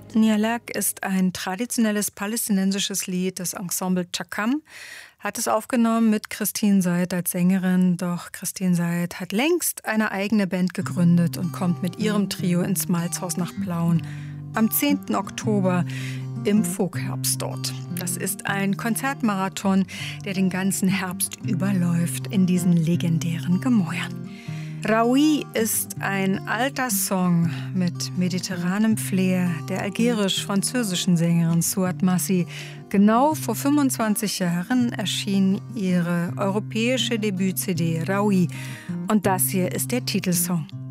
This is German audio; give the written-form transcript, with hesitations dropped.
Nialak ist ein traditionelles palästinensisches Lied. Das Ensemble Chakam hat es aufgenommen mit Christine Seid als Sängerin. Doch Christine Seid hat längst eine eigene Band gegründet und kommt mit ihrem Trio ins Malzhaus nach Plauen am 10. Oktober im Vogherbst dort. Das ist ein Konzertmarathon, der den ganzen Herbst überläuft in diesen legendären Gemäuern. Raoui ist ein alter Song mit mediterranem Flair der algerisch-französischen Sängerin Souad Massi. Genau vor 25 Jahren erschien ihre europäische Debüt-CD Raoui. Und das hier ist der Titelsong.